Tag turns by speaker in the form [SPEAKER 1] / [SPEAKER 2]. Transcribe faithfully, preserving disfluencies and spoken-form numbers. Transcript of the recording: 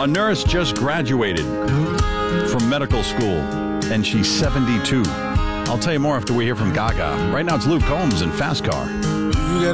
[SPEAKER 1] A nurse just graduated from medical school, and she's seventy-two. I'll tell you more after we hear from Gaga. Right now, it's Luke Combs in Fast Car.